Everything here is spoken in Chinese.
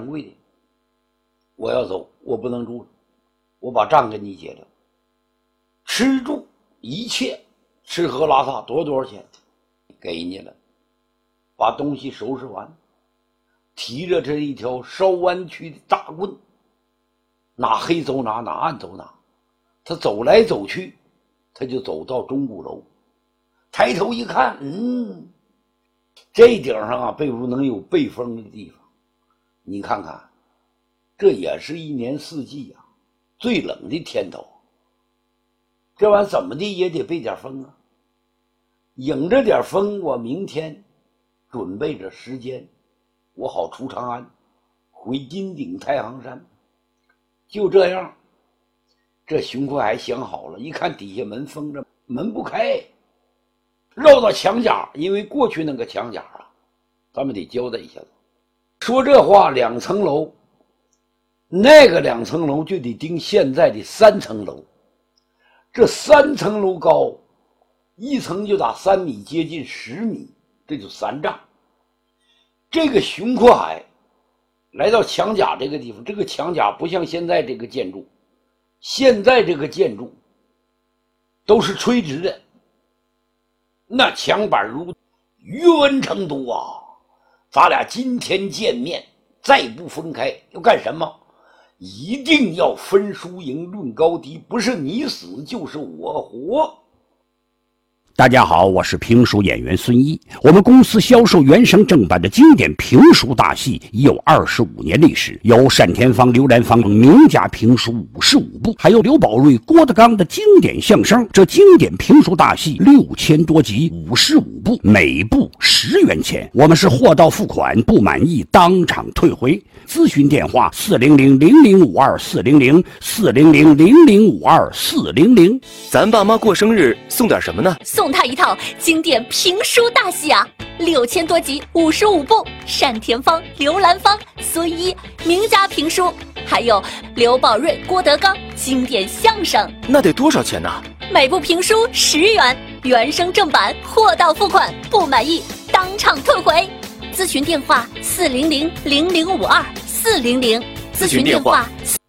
掌柜的，我要走，我不能住了，我把账跟你结了，吃住一切，吃喝拉撒多少钱给你了，把东西收拾完，提着这一条烧弯曲的大棍，哪黑走哪，哪暗走哪，他走来走去，他就走到钟鼓楼，抬头一看，这顶上啊，背不能有背风的地方。你看看，这也是一年四季啊，最冷的天头。这玩意怎么的也得背点风啊。迎着点风，我明天准备着时间，我好出长安，回金顶太行山。就这样，这熊快还想好了，一看底下门封着，门不开，绕到墙角，因为过去那个墙角啊，咱们得交代一下子。说这话2层楼，那个2层楼就得盯现在的3层楼。这3层楼高，一层就打3米，接近10米，这就3丈。这个熊阔海来到墙甲这个地方，这个墙甲不像现在这个建筑，现在这个建筑都是垂直的，那墙板如余温程度啊！咱俩今天见面，再不分开要干什么？一定要分输赢，论高低，不是你死就是我活。 大家好，我是评书演员孙一。我们公司销售原声正版的经典评书大戏已有25年历史，有单田芳、刘兰芳名家评书55部，还有刘宝瑞、郭德纲的经典相声。这经典评书大戏6000多集，55部，每部10元钱。我们是货到付款，不满意当场退回。咨询电话400-0052-400，400-0052-400。 咱爸妈过生日送点什么呢？ 送他一套经典评书大戏啊，6000多集，55部，单田芳、刘兰芳、孙一名家评书，还有刘宝瑞、郭德纲经典相声。 那得多少钱呢？ 每部评书10元，原声正版，货到付款，不满意当场退回。咨询电话400-0052-400，咨询电话